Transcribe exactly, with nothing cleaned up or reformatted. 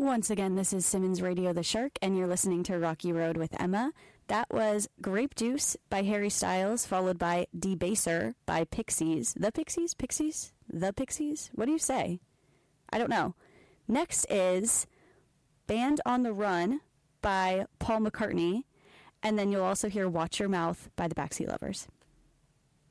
Once again, this is Simmons Radio The Shark, and you're listening to Rocky Road with Emma. That was Grape Juice by Harry Styles, followed by Debaser by Pixies. The Pixies? Pixies? The Pixies? What do you say? I don't know. Next is Band on the Run by Paul McCartney, and then you'll also hear Watch Your Mouth by the Backseat Lovers.